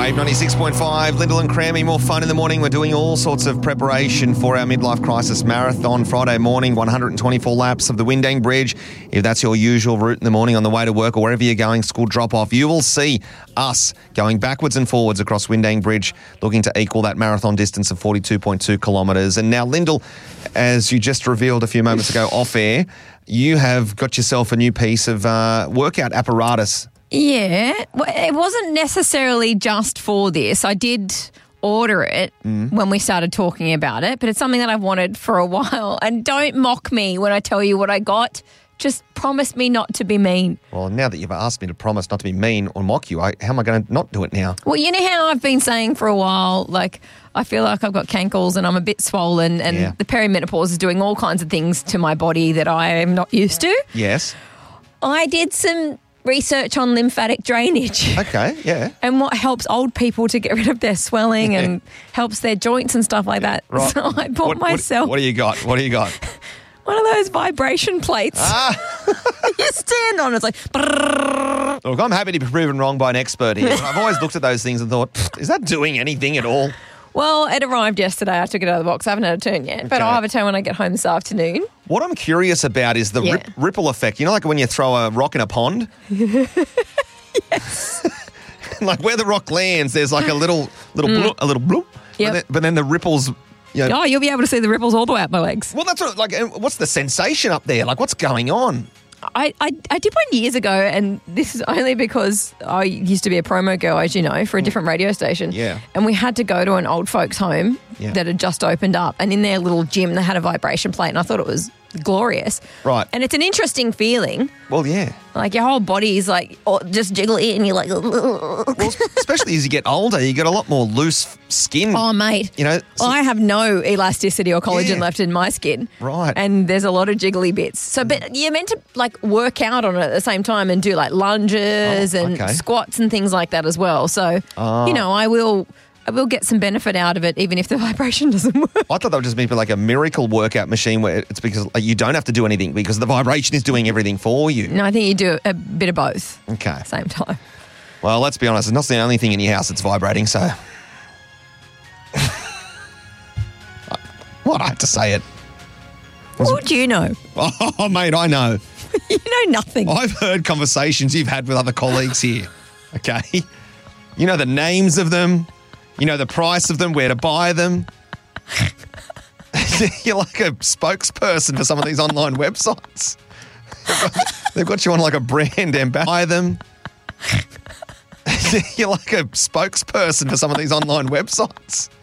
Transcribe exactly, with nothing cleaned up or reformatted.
Wave ninety-six point five, Lyndall and Crammy, more fun in the morning. We're doing all sorts of preparation for our midlife crisis marathon Friday morning, one hundred twenty-four laps of the Windang Bridge. If that's your usual route in the morning on the way to work or wherever you're going, school drop-off, you will see us going backwards and forwards across Windang Bridge, looking to equal that marathon distance of forty-two point two kilometres. And now, Lyndall, as you just revealed a few moments ago off air, you have got yourself a new piece of uh, workout apparatus. Yeah, well, it wasn't necessarily just for this. I did order it mm. when we started talking about it, but it's something that I've wanted for a while. And don't mock me when I tell you what I got. Just promise me not to be mean. Well, now that you've asked me to promise not to be mean or mock you, I, how am I going to not do it now? Well, you know how I've been saying for a while, like, I feel like I've got cankles and I'm a bit swollen and yeah. the perimenopause is doing all kinds of things to my body that I am not used to. Yes. I did some research on lymphatic drainage. Okay, yeah. And what helps old people to get rid of their swelling yeah. and helps their joints and stuff like that. Right. So I bought what, myself... What, what do you got? What do you got? One of those vibration plates. Ah. You stand on it, it's like... Brrr. Look, I'm happy to be proven wrong by an expert here. But I've always looked at those things and thought, is that doing anything at all? Well, it arrived yesterday. I took it out of the box. I haven't had a turn yet, okay. But I'll have a turn when I get home this afternoon. What I'm curious about is the yeah. rip, ripple effect. You know, like when you throw a rock in a pond? Yes. Like where the rock lands, there's like a little little mm. bloop, a little bloop. Yep. But, then, but then the ripples... You know, oh, you'll be able to see the ripples all the way up my legs. Well, that's what, like, what's the sensation up there? Like, what's going on? I, I, I did one years ago, and this is only because I used to be a promo girl, as you know, for a different radio station. Yeah. And we had to go to an old folks' home yeah. that had just opened up. And in their little gym, they had a vibration plate, and I thought it was glorious. Right. And it's an interesting feeling. Well, yeah. Like your whole body is like oh, just jiggly, and you're like... Well, especially as you get older, you get a lot more loose skin. Oh, mate. You know, so I have no elasticity or collagen yeah. left in my skin. Right. And there's a lot of jiggly bits. So, but you're meant to like work out on it at the same time and do like lunges oh, and okay. squats and things like that as well. So, oh. you know, I will... I will get some benefit out of it, even if the vibration doesn't work. I thought that would just be like a miracle workout machine where it's because like, you don't have to do anything because the vibration is doing everything for you. No, I think you do a bit of both. Okay. At the same time. Well, let's be honest, it's not the only thing in your house that's vibrating, so... What? I have to say it. What do you know? Oh, mate, I know. You know nothing. I've heard conversations you've had with other colleagues here, okay? You know the names of them. You know the price of them, where to buy them. You're like a spokesperson for some of these online websites. They've got, they've got you on like a brand ambassador. Buy them. You're like a spokesperson for some of these online websites.